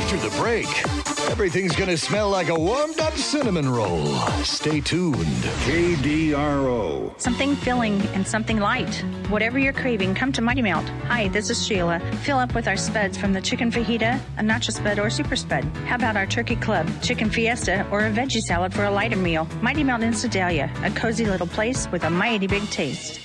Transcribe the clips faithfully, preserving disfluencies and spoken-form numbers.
After the break, everything's going to smell like a warmed-up cinnamon roll. Stay tuned. K D R O. Something filling and something light. Whatever you're craving, come to Mighty Melt. Hi, this is Sheila. Fill up with our spuds from the chicken fajita, a nacho spud, or super spud. How about our turkey club, chicken fiesta, or a veggie salad for a lighter meal? Mighty Melt in Sedalia, a cozy little place with a mighty big taste.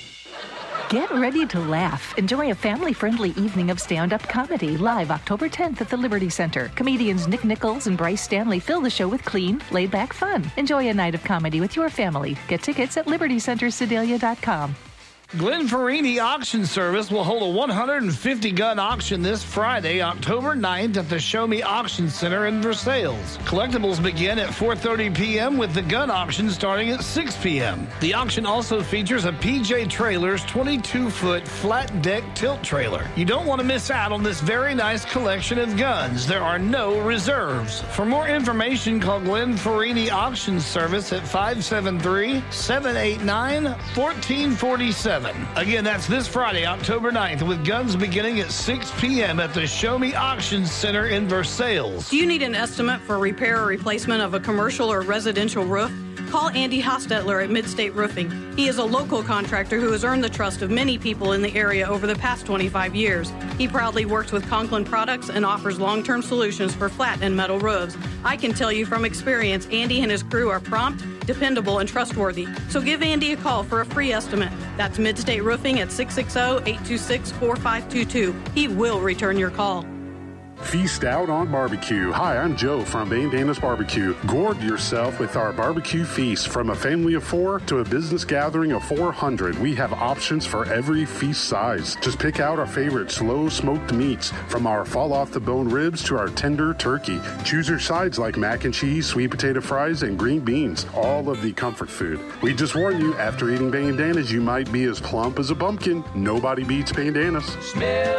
Get ready to laugh. Enjoy a family-friendly evening of stand-up comedy live October tenth at the Liberty Center. Comedians Nick Nichols and Bryce Stanley fill the show with clean, laid-back fun. Enjoy a night of comedy with your family. Get tickets at liberty center sedalia dot com. Glenn Farini Auction Service will hold a one hundred fifty gun auction this Friday, October ninth at the Show Me Auction Center in Versailles. Collectibles begin at four thirty p.m. with the gun auction starting at six p.m. The auction also features a P J Trailers twenty-two foot flat deck tilt trailer. You don't want to miss out on this very nice collection of guns. There are no reserves. For more information, call Glenn Farini Auction Service at five seven three, seven eight nine, one four four seven. Again, that's this Friday, October ninth, with guns beginning at six p.m. at the Show Me Auction Center in Versailles. Do you need an estimate for repair or replacement of a commercial or residential roof? Call Andy Hostetler at Midstate Roofing. He is a local contractor who has earned the trust of many people in the area over the past twenty-five years. He proudly works with Conklin Products and offers long-term solutions for flat and metal roofs. I can tell you from experience, Andy and his crew are prompt, dependable, and trustworthy. So give Andy a call for a free estimate. That's Midstate Roofing at six six zero, eight two six, four five two two. He will return your call. Feast out on barbecue. Hi, I'm Joe from Bandanas Barbecue. Gorge yourself with our barbecue feast. From a family of four to a business gathering of four hundred, we have options for every feast size. Just pick out our favorite slow smoked meats, from our fall off the bone ribs to our tender turkey. Choose your sides like mac and cheese, sweet potato fries, and green beans. All of the comfort food. We just warn you, after eating Bandanas, you might be as plump as a pumpkin. Nobody beats Bandanas. Smell